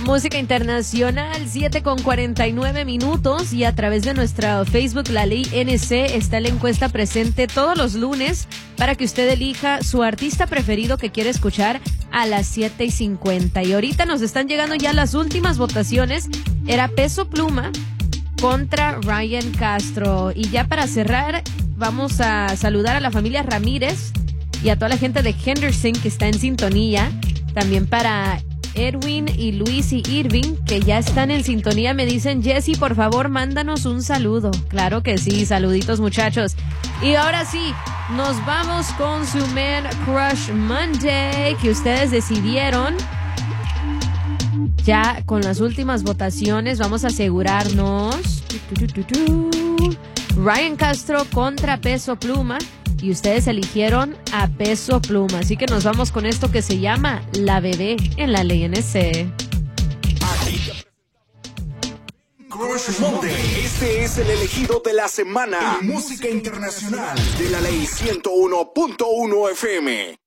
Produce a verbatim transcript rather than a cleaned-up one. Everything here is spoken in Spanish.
Música internacional, siete con cuarenta y nueve minutos, y a través de nuestra Facebook, La Ley N C, está la encuesta presente todos los lunes para que usted elija su artista preferido que quiere escuchar a las siete y cincuenta. Y ahorita nos están llegando ya las últimas votaciones. Era Peso Pluma contra Ryan Castro. Y ya para cerrar, vamos a saludar a la familia Ramírez y a toda la gente de Henderson que está en sintonía. También para Edwin y Luis y Irving, que ya están en sintonía. Me dicen, Jessy, por favor, mándanos un saludo. Claro que sí, saluditos, muchachos. Y ahora sí, nos vamos con su Man Crush Monday, que ustedes decidieron. Ya con las últimas votaciones vamos a asegurarnos. Ryan Castro contra Peso Pluma. Y ustedes eligieron a Peso Pluma. Así que nos vamos con esto que se llama La Bebé en La Ley N C. Crush Monday. Este es el elegido de la semana en música internacional de La Ley ciento uno punto uno F M.